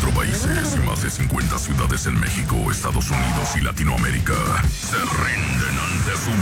24 países y más de 50 ciudades en México, Estados Unidos y Latinoamérica se rinden ante su